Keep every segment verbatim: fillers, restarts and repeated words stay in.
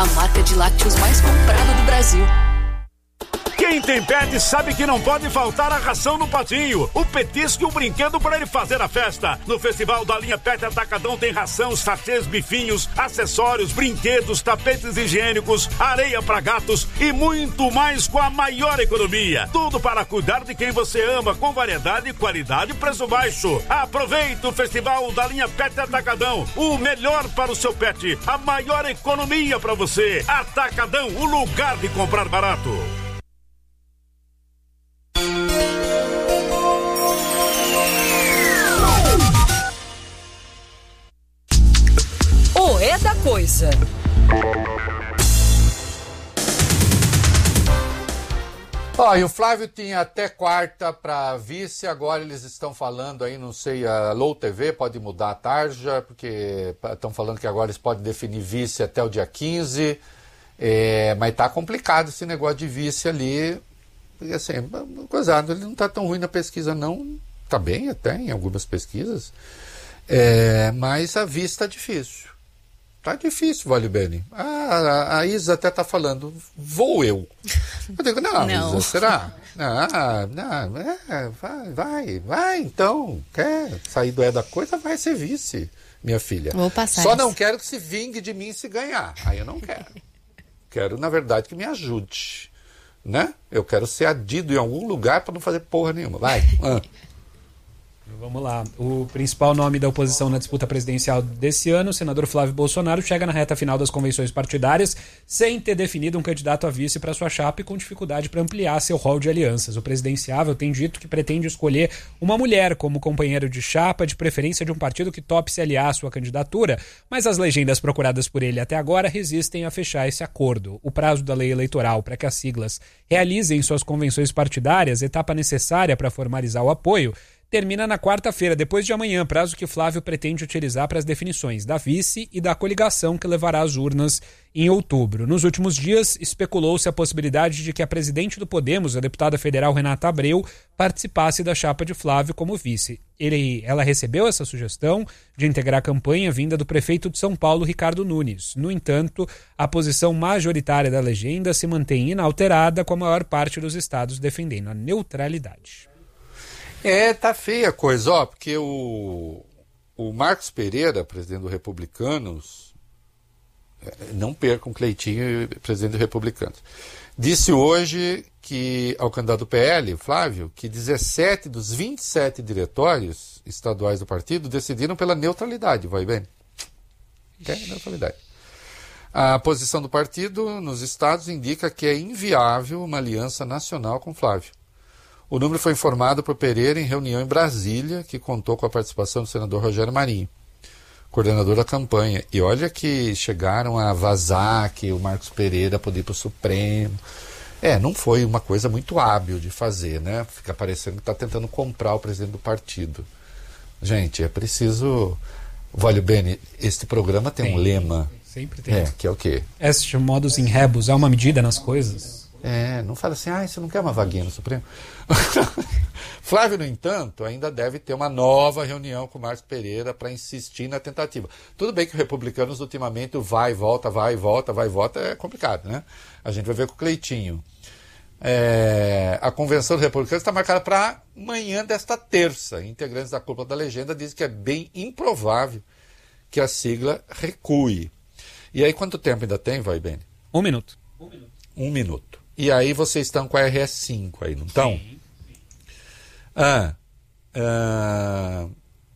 a marca de lácteos mais comprada do Brasil. Quem tem pet sabe que não pode faltar a ração no patinho, o petisco e o brinquedo para ele fazer a festa. No Festival da Linha Pet Atacadão tem ração, sachês, bifinhos, acessórios, brinquedos, tapetes higiênicos, areia para gatos e muito mais com a maior economia. Tudo para cuidar de quem você ama, com variedade, qualidade e preço baixo. Aproveite o Festival da Linha Pet Atacadão, o melhor para o seu pet, a maior economia para você. Atacadão, o lugar de comprar barato. O É da Coisa. Ó, oh, e o Flávio tinha até quarta para vice, agora eles estão falando aí, não sei, a L O U T V pode mudar a tarja, porque estão falando que agora eles podem definir vice até o dia quinze, é, mas tá complicado esse negócio de vice ali. Porque assim, coisado, ele não está tão ruim na pesquisa não, está bem até em algumas pesquisas, é, mas a vice está difícil. Está difícil, Vale Bene. Ah, a Isa até está falando, vou eu. Eu digo, não, não. Isa, será? Ah, não, é, vai, vai, vai, então, quer sair do É da Coisa, vai ser vice, minha filha. Vou passar Só isso. Não quero que se vingue de mim se ganhar, aí eu não quero. Quero, na verdade, que me ajude. Né? Eu quero ser adido em algum lugar para não fazer porra nenhuma. Vai. Ah. Vamos lá. O principal nome da oposição na disputa presidencial desse ano, o senador Flávio Bolsonaro, chega na reta final das convenções partidárias sem ter definido um candidato a vice para sua chapa e com dificuldade para ampliar seu rol de alianças. O presidenciável tem dito que pretende escolher uma mulher como companheiro de chapa, de preferência de um partido que tope se aliar à sua candidatura, mas as legendas procuradas por ele até agora resistem a fechar esse acordo. O prazo da lei eleitoral para que as siglas realizem suas convenções partidárias, etapa necessária para formalizar o apoio, termina na quarta-feira, depois de amanhã, prazo que Flávio pretende utilizar para as definições da vice e da coligação que levará às urnas em outubro. Nos últimos dias, especulou-se a possibilidade de que a presidente do Podemos, a deputada federal Renata Abreu, participasse da chapa de Flávio como vice. Ele, ela recebeu essa sugestão de integrar a campanha vinda do prefeito de São Paulo, Ricardo Nunes. No entanto, a posição majoritária da legenda se mantém inalterada, com a maior parte dos estados defendendo a neutralidade. É, tá feia a coisa, ó, porque o, o Marcos Pereira, presidente do Republicanos, não percam Cleitinho, presidente do Republicanos, disse hoje que, ao candidato do P L, Flávio, que dezessete dos vinte e sete diretórios estaduais do partido decidiram pela neutralidade, vai bem? É, neutralidade. A posição do partido nos estados indica que é inviável uma aliança nacional com Flávio. O número foi informado por Pereira em reunião em Brasília, que contou com a participação do senador Rogério Marinho, coordenador da campanha. E olha que chegaram a vazar que o Marcos Pereira podia ir para o Supremo. É, não foi uma coisa muito hábil de fazer, né? Fica parecendo que está tentando comprar o presidente do partido. Gente, é preciso... Vale bem, este programa tem, tem um lema. Sempre tem. É, que é o quê? Est modus in rebus, há uma medida nas coisas. É, não fala assim, ah, você não quer uma vaguinha no Supremo? Flávio, no entanto, ainda deve ter uma nova reunião com o Marcos Pereira para insistir na tentativa. Tudo bem que os republicanos, ultimamente, vai e volta, vai e volta, vai e volta, é complicado, né? A gente vai ver com o Cleitinho. É, a convenção dos republicanos está marcada para amanhã desta terça. Integrantes da cúpula da legenda dizem que é bem improvável que a sigla recue. E aí, quanto tempo ainda tem, vai bem? Um minuto. Um minuto. Um minuto. E aí vocês estão com a R S cinco aí, não estão? Sim. Ah, ah,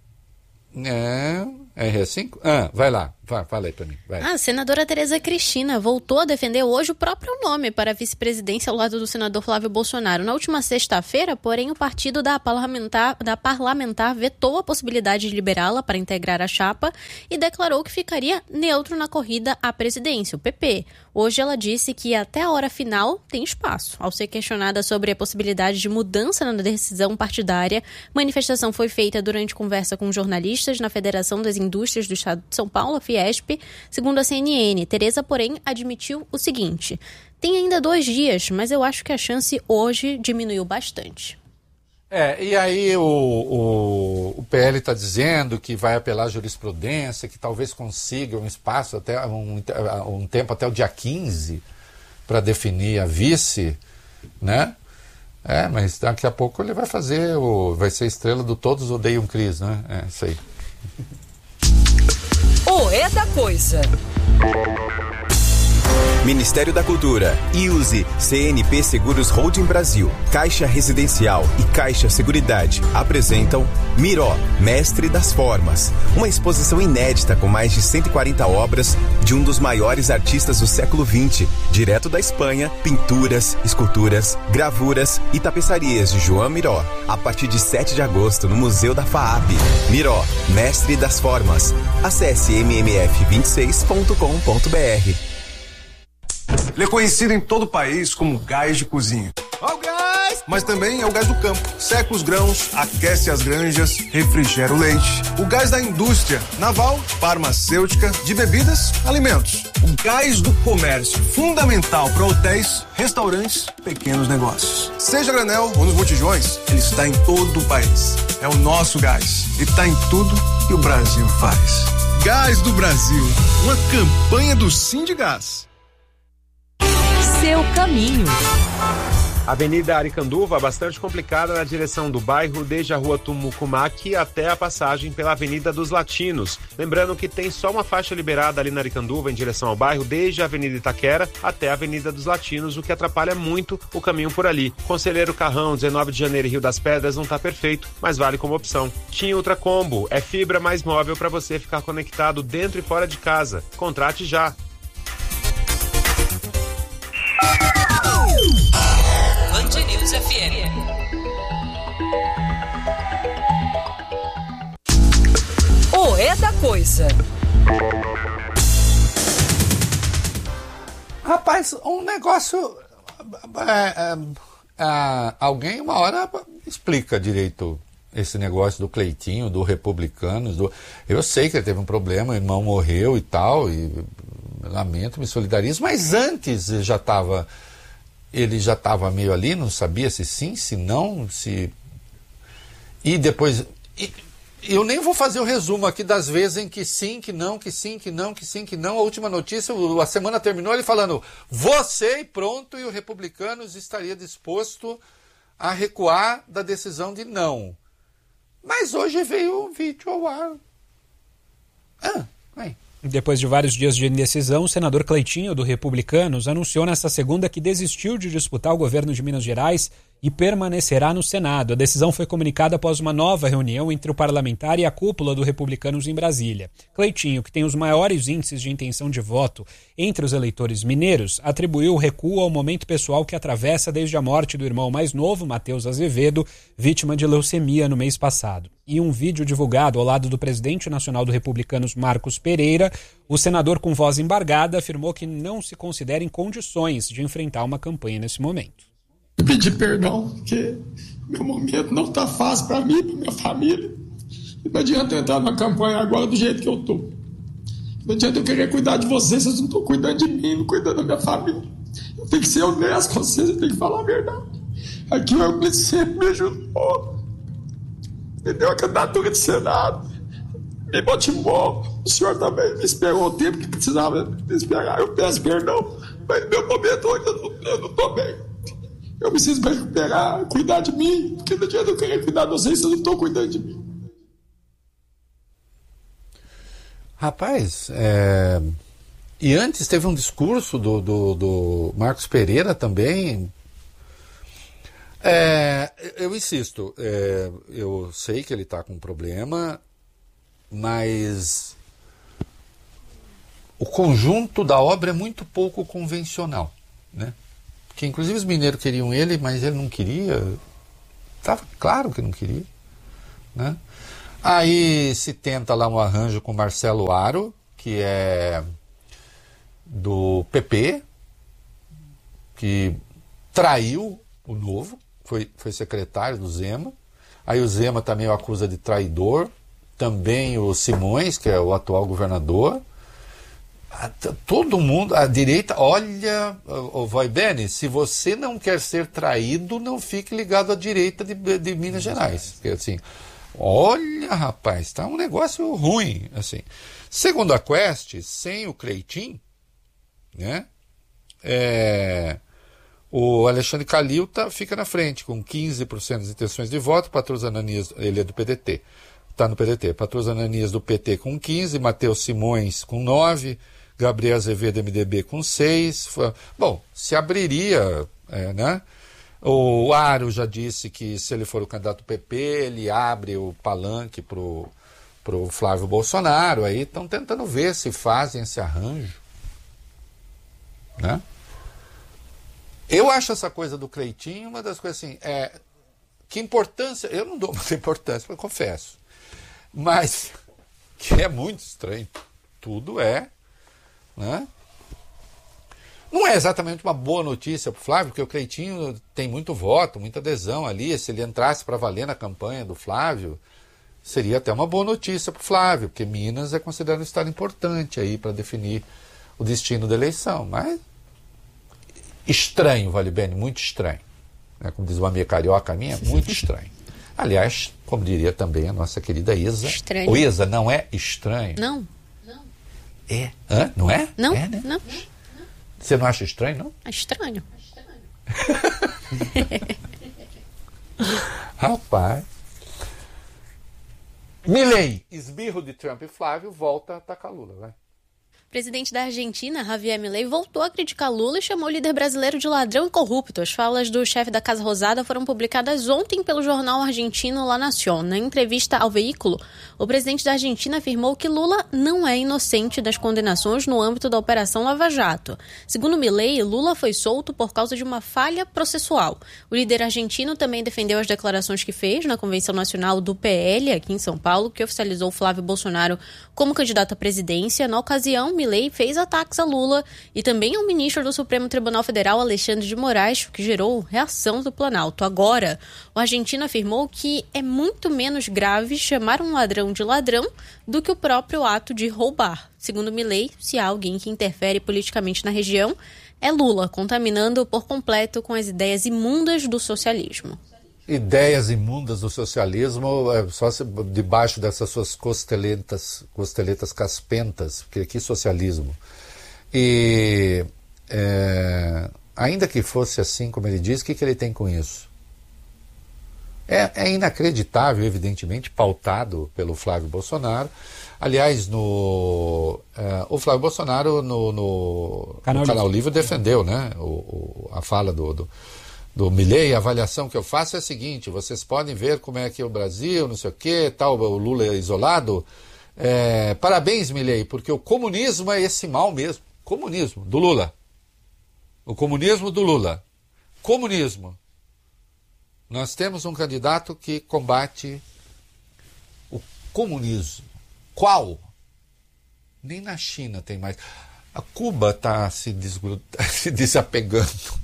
é, R S cinco? Ah, vai lá, vai, fala aí pra mim. Vai. A senadora Tereza Cristina voltou a defender hoje o próprio nome para a vice-presidência ao lado do senador Flávio Bolsonaro. Na última sexta-feira, porém, o partido da parlamentar, da parlamentar vetou a possibilidade de liberá-la para integrar a chapa e declarou que ficaria neutro na corrida à presidência, o P P. Hoje ela disse que até a hora final tem espaço. Ao ser questionada sobre a possibilidade de mudança na decisão partidária, manifestação foi feita durante conversa com jornalistas na Federação das Indústrias do Estado de São Paulo, a Fiesp. Segundo a C N N, Tereza, porém, admitiu o seguinte: tem ainda dois dias, mas eu acho que a chance hoje diminuiu bastante. É, e aí o, o, o P L está dizendo que vai apelar à jurisprudência, que talvez consiga um espaço, até um, um tempo até o dia quinze para definir a vice, né? É, mas daqui a pouco ele vai fazer, o, vai ser estrela do Todos Odeiam Cris, né? É, isso aí. O É da Coisa. Ministério da Cultura, I U S E, C N P Seguros Holding Brasil, Caixa Residencial e Caixa Seguridade apresentam Miró, Mestre das Formas, uma exposição inédita com mais de cento e quarenta obras de um dos maiores artistas do século vinte, direto da Espanha, pinturas, esculturas, gravuras e tapeçarias de João Miró, a partir de sete de agosto no Museu da FAAP. Miró, Mestre das Formas. Acesse m m f vinte e seis ponto com ponto b r. Ele é conhecido em todo o país como gás de cozinha. Ó, o gás! Mas também é o gás do campo. Seca os grãos, aquece as granjas, refrigera o leite. O gás da indústria naval, farmacêutica, de bebidas, alimentos. O gás do comércio, fundamental para hotéis, restaurantes, pequenos negócios. Seja granel ou nos botijões, ele está em todo o país. É o nosso gás. E está em tudo que o Brasil faz. Gás do Brasil, uma campanha do Sindigás. Seu caminho. Avenida Aricanduva, bastante complicada na direção do bairro, desde a rua Tumucumaque até a passagem pela Avenida dos Latinos. Lembrando que tem só uma faixa liberada ali na Aricanduva em direção ao bairro, desde a Avenida Itaquera até a Avenida dos Latinos, o que atrapalha muito o caminho por ali. Conselheiro Carrão, dezenove de janeiro e Rio das Pedras não tá perfeito, mas vale como opção. TIM Ultra Combo, é fibra mais móvel para você ficar conectado dentro e fora de casa. Contrate já. Band News F M. O É da Coisa. Rapaz, um negócio... É, é, é, alguém uma hora explica direito esse negócio do Cleitinho, do Republicanos. Do... Eu sei que ele teve um problema, o irmão morreu e tal, e lamento, me solidarizo, mas antes já estava... Ele já estava meio ali, não sabia se sim, se não, se... E depois... E, eu nem vou fazer o resumo aqui das vezes em que sim, que não, que sim, que não, que sim, que não. A última notícia, a semana terminou ele falando você e pronto, e o Republicanos estaria disposto a recuar da decisão de não. Mas hoje veio um vídeo ao ar. Ah, aí. Depois de vários dias de indecisão, o senador Cleitinho, do Republicanos, anunciou nesta segunda que desistiu de disputar o governo de Minas Gerais e permanecerá no Senado. A decisão foi comunicada após uma nova reunião entre o parlamentar e a cúpula do Republicanos em Brasília. Cleitinho, que tem os maiores índices de intenção de voto entre os eleitores mineiros, atribuiu o recuo ao momento pessoal que atravessa desde a morte do irmão mais novo, Matheus Azevedo, vítima de leucemia no mês passado. Em um vídeo divulgado ao lado do presidente nacional do Republicanos, Marcos Pereira, o senador com voz embargada afirmou que não se considera em condições de enfrentar uma campanha nesse momento. Eu pedi perdão, porque meu momento não está fácil para mim, para minha família. E não adianta eu entrar na campanha agora do jeito que eu estou. Não adianta eu querer cuidar de vocês, vocês não estão cuidando de mim, não cuidando da minha família. Eu tenho que ser honesto com vocês, eu tenho que falar a verdade. Aqui o Euclides sempre me ajudou. Me deu a candidatura de Senado, me motivou. O senhor também me esperou o tempo que precisava me esperar. Eu peço perdão, mas no meu momento hoje eu não estou bem. Eu preciso me recuperar, cuidar de mim, porque não adianta eu querer cuidar de vocês se eu não estou cuidando de mim. Rapaz, é... e antes teve um discurso do, do, do Marcos Pereira também. É, eu insisto, é, eu sei que ele está com um problema, mas o conjunto da obra é muito pouco convencional, né? Que inclusive os mineiros queriam ele, mas ele não queria. Estava claro que não queria, né? Aí se tenta lá um arranjo com Marcelo Aro, que é do P P, que traiu o Novo. Foi, foi secretário do Zema. Aí o Zema também o acusa de traidor. Também o Simões, que é o atual governador. Todo mundo, a direita, olha, o Voibene, se você não quer ser traído, não fique ligado à direita de, de Minas Gerais. Porque assim, olha, rapaz, tá um negócio ruim, assim. Segundo a Quest, sem o Cleitinho, né, é, o Alexandre Calil tá, fica na frente, com quinze por cento das intenções de voto, Patrus Ananias, ele é do P D T, está no P D T, Patrus Ananias do P T com quinze, Matheus Simões com nove, Gabriel Azevedo M D B com seis. Bom, se abriria, é, né? O Aro já disse que se ele for o candidato do P P, ele abre o palanque para o Flávio Bolsonaro. Aí estão tentando ver se fazem esse arranjo, né? Eu acho essa coisa do Cleitinho uma das coisas assim, é, que importância, eu não dou muita importância, eu confesso, mas que é muito estranho. Tudo é, né? Não é exatamente uma boa notícia para o Flávio, porque o Cleitinho tem muito voto, muita adesão ali. Se ele entrasse para valer na campanha do Flávio, seria até uma boa notícia para o Flávio, porque Minas é considerado um estado importante aí para definir o destino da eleição. Mas estranho, Valibene, muito estranho. Né? Como diz uma amiga carioca minha, muito estranho. Aliás, como diria também a nossa querida Isa. Estranho. O Isa, não é estranho? Não. É. Hã? Não é? Não, é, né? não. Você não acha estranho, não? É estranho. Rapaz. Milei, esbirro de Trump e Flávio, volta a atacar Lula, vai. O presidente da Argentina, Javier Milei, voltou a criticar Lula e chamou o líder brasileiro de ladrão e corrupto. As falas do chefe da Casa Rosada foram publicadas ontem pelo jornal argentino La Nación. Na entrevista ao veículo, o presidente da Argentina afirmou que Lula não é inocente das condenações no âmbito da Operação Lava Jato. Segundo Milei, Lula foi solto por causa de uma falha processual. O líder argentino também defendeu as declarações que fez na Convenção Nacional do P L, aqui em São Paulo, que oficializou Flávio Bolsonaro como candidato à presidência. Na ocasião, Milei fez ataques a Lula e também ao ministro do Supremo Tribunal Federal, Alexandre de Moraes, o que gerou reação do Planalto. Agora, o argentino afirmou que é muito menos grave chamar um ladrão de ladrão do que o próprio ato de roubar. Segundo Milei, se há alguém que interfere politicamente na região, é Lula, contaminando por completo com as ideias imundas do socialismo. Ideias imundas do socialismo, só se, debaixo dessas suas costeletas, costeletas caspentas, porque que socialismo. E é, ainda que fosse assim, como ele diz, o que, que ele tem com isso? É, é inacreditável, evidentemente, pautado pelo Flávio Bolsonaro. Aliás, no, é, o Flávio Bolsonaro no, no Canal, no Canal Livre defendeu, né, o, o, a fala do... do do Milei. A avaliação que eu faço é a seguinte: vocês podem ver como é que o Brasil, não sei o que, tal, o Lula é isolado. É, parabéns, Milei, porque o comunismo é esse mal mesmo. Comunismo do Lula. O comunismo do Lula. Comunismo. Nós temos um candidato que combate o comunismo. Qual? Nem na China tem mais. A Cuba está se, desgrud... se desapegando.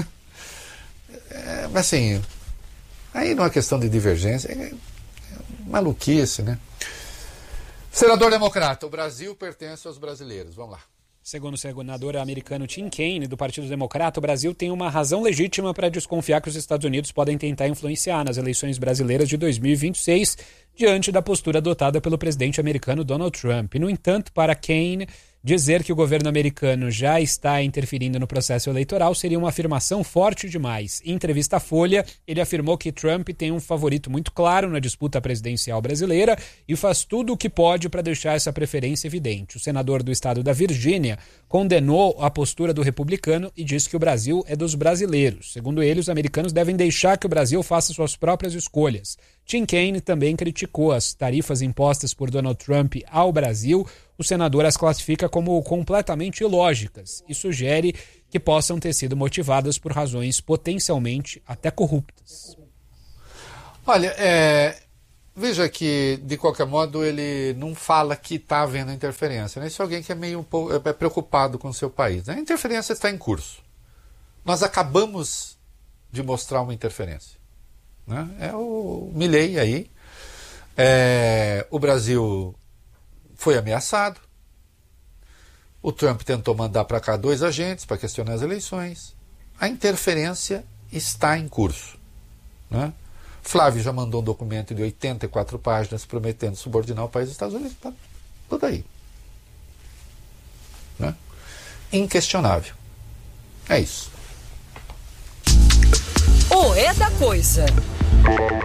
É, mas assim, aí não é questão de divergência, é, é maluquice, né? Senador democrata, o Brasil pertence aos brasileiros, vamos lá. Segundo o senador americano Tim Kaine, do Partido Democrata, o Brasil tem uma razão legítima para desconfiar que os Estados Unidos podem tentar influenciar nas eleições brasileiras de dois mil e vinte e seis, diante da postura adotada pelo presidente americano Donald Trump. No entanto, para Kaine, dizer que o governo americano já está interferindo no processo eleitoral seria uma afirmação forte demais. Em entrevista à Folha, ele afirmou que Trump tem um favorito muito claro na disputa presidencial brasileira e faz tudo o que pode para deixar essa preferência evidente. O senador do estado da Virgínia condenou a postura do republicano e disse que o Brasil é dos brasileiros. Segundo ele, os americanos devem deixar que o Brasil faça suas próprias escolhas. Tim Kaine também criticou as tarifas impostas por Donald Trump ao Brasil. O senador as classifica como completamente ilógicas e sugere que possam ter sido motivadas por razões potencialmente até corruptas. Olha, é, veja que, de qualquer modo, ele não fala que está havendo interferência. Né? Isso é alguém que é meio um pouco, é preocupado com o seu país. Né? A interferência está em curso. Nós acabamos de mostrar uma interferência. Né? É o Milei aí. É, o Brasil foi ameaçado. O Trump tentou mandar para cá dois agentes para questionar as eleições. A interferência está em curso, né? Flávio já mandou um documento de oitenta e quatro páginas prometendo subordinar o país dos Estados Unidos. Tá tudo aí, né? Inquestionável. É isso. O É da Coisa.